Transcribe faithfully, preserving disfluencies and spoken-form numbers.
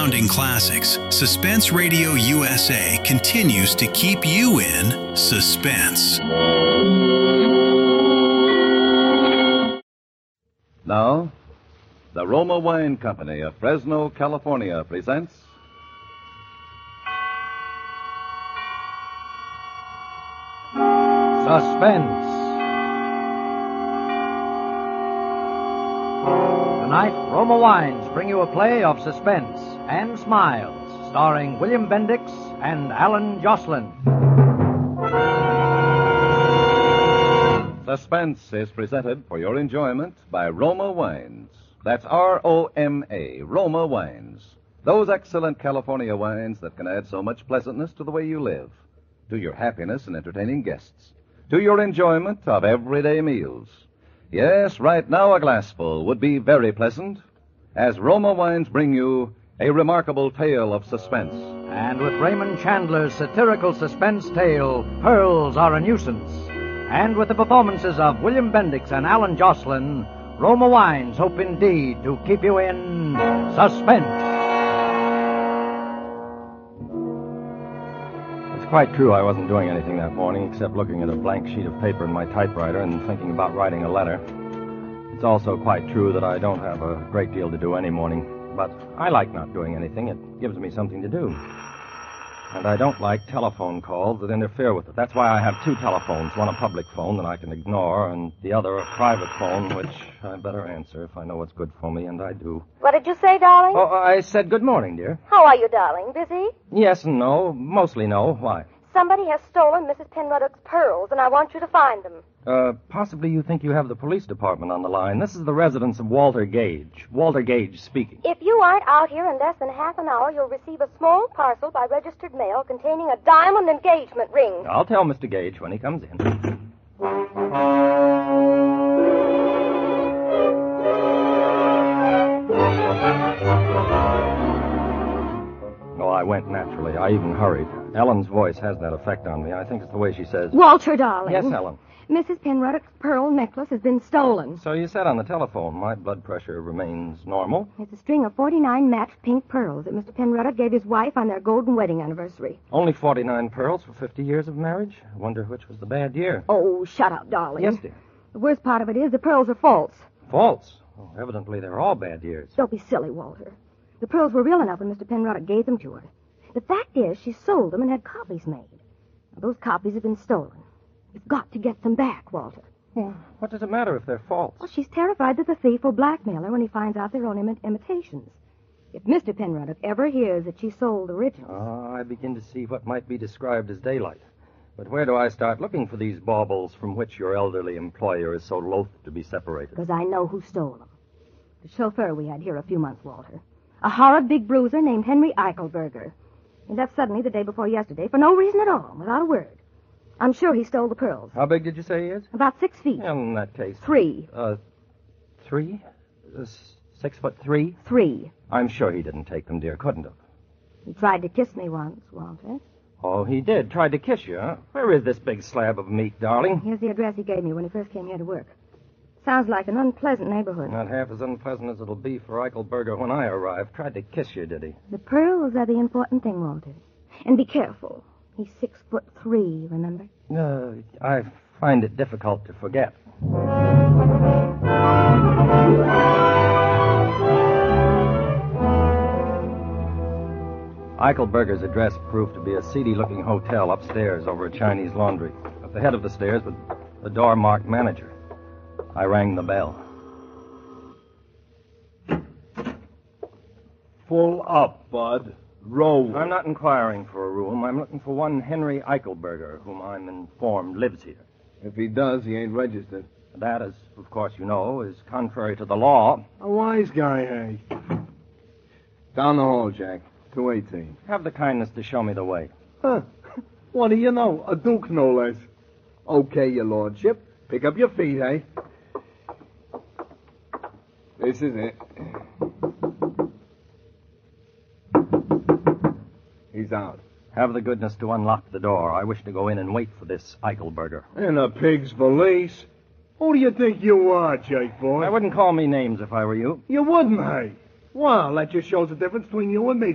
Founding classics, Suspense Radio U S A continues to keep you in suspense. Now, the Roma Wine Company of Fresno, California presents Suspense. Tonight, Roma Wines bring you a play of suspense and smiles, starring William Bendix and Alan Jocelyn. Suspense is presented for your enjoyment by Roma Wines. That's R O M A, Roma Wines. Those excellent California wines that can add so much pleasantness to the way you live, to your happiness in entertaining guests, to your enjoyment of everyday meals. Yes, right now a glassful would be very pleasant, as Roma Wines bring you a remarkable tale of suspense. And with Raymond Chandler's satirical suspense tale, Pearls Are a Nuisance. And with the performances of William Bendix and Alan Jocelyn, Roma Wines hope indeed to keep you in suspense. It's quite true I wasn't doing anything that morning except looking at a blank sheet of paper in my typewriter and thinking about writing a letter. It's also quite true that I don't have a great deal to do any morning, but I like not doing anything. It gives me something to do. And I don't like telephone calls that interfere with it. That's why I have two telephones, one a public phone that I can ignore, and the other a private phone, which I better answer if I know what's good for me, and I do. What did you say, darling? Oh, I said good morning, dear. How are you, darling? Busy? Yes and no. Mostly no. Why? Somebody has stolen Missus Penruddock's pearls, and I want you to find them. Uh, possibly you think you have the police department on the line. This is the residence of Walter Gage. Walter Gage speaking. If you aren't out here in less than half an hour, you'll receive a small parcel by registered mail containing a diamond engagement ring. I'll tell Mister Gage when he comes in. Oh, I went naturally. I even hurried. Ellen's voice has that effect on me. I think it's the way she says... Walter, darling. Yes, Ellen. Missus Penruddock's pearl necklace has been stolen. So you said on the telephone. My blood pressure remains normal. It's a string of forty-nine matched pink pearls that Mister Penruddock gave his wife on their golden wedding anniversary. Only forty-nine pearls for fifty years of marriage? I wonder which was the bad year. Oh, shut up, darling. Yes, dear. The worst part of it is the pearls are false. False? Oh, evidently they're all bad years. Don't be silly, Walter. The pearls were real enough when Mister Penruddock gave them to her. The fact is, she sold them and had copies made. Those copies have been stolen. You've got to get them back, Walter. Well, what does it matter if they're false? Well, she's terrified that the thief will blackmail her when he finds out they're only imitations. If Mister Penruddock ever hears that she sold originals... Oh, I begin to see what might be described as daylight. But where do I start looking for these baubles from which your elderly employer is so loath to be separated? Because I know who stole them. The chauffeur we had here a few months, Walter. A horrid big bruiser named Henry Eichelberger. He left suddenly the day before yesterday for no reason at all, without a word. I'm sure he stole the pearls. How big did you say he is? About six feet. Well, in that case... Three. Uh, three? Uh, six foot three? Three. I'm sure he didn't take them, dear. Couldn't have. He tried to kiss me once, Walter. Oh, he did. Tried to kiss you, huh? Where is this big slab of meat, darling? Here's the address he gave me when he first came here to work. Sounds like an unpleasant neighborhood. Not half as unpleasant as it'll be for Eichelberger when I arrive. Tried to kiss you, did he? The pearls are the important thing, Walter. And be careful. He's six foot three, remember? Uh, I find it difficult to forget. Eichelberger's address proved to be a seedy-looking hotel upstairs over a Chinese laundry. At the head of the stairs was the door marked manager. I rang the bell. Full up, Bud. Row. I'm not inquiring for a room. I'm looking for one Henry Eichelberger, whom I'm informed lives here. If he does, he ain't registered. That, as of course you know, is contrary to the law. A wise guy, hey? Down the hall, Jack. two eighteen. Have the kindness to show me the way. Huh. What do you know? A duke, no less. Okay, your lordship. Pick up your feet, eh? This is it. He's out. Have the goodness to unlock the door. I wish to go in and wait for this Eichelberger. In a pig's valise. Who do you think you are, Jake boy? I wouldn't call me names if I were you. You wouldn't, hey? Well, that just shows the difference between you and me.